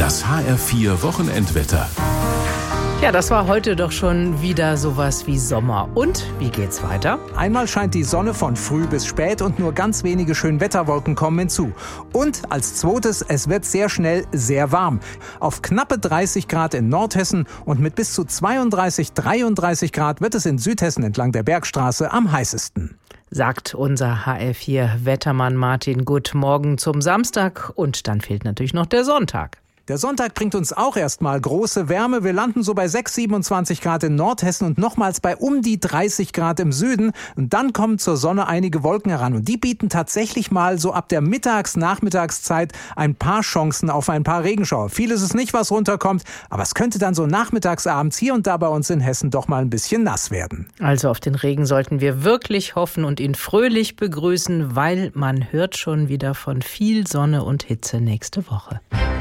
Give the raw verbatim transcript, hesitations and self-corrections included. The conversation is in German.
Das H R vier Wochenendwetter. Ja, das war heute doch schon wieder sowas wie Sommer. Und wie geht's weiter? Einmal scheint die Sonne von früh bis spät und nur ganz wenige Schönwetterwolken kommen hinzu. Und als zweites, es wird sehr schnell sehr warm. Auf knappe dreißig Grad in Nordhessen und mit bis zu zweiunddreißig, dreiunddreißig Grad wird es in Südhessen entlang der Bergstraße am heißesten. Sagt unser H R vier Wettermann Martin Gutt morgen zum Samstag. Und dann fehlt natürlich noch der Sonntag. Der Sonntag bringt uns auch erstmal große Wärme. Wir landen so bei sechs, siebenundzwanzig Grad in Nordhessen und nochmals bei um die dreißig Grad im Süden. Und dann kommen zur Sonne einige Wolken heran. Und die bieten tatsächlich mal so ab der Mittags-Nachmittagszeit ein paar Chancen auf ein paar Regenschauer. Viel ist es nicht, was runterkommt, aber es könnte dann so nachmittags, abends hier und da bei uns in Hessen doch mal ein bisschen nass werden. Also auf den Regen sollten wir wirklich hoffen und ihn fröhlich begrüßen, weil man hört schon wieder von viel Sonne und Hitze nächste Woche.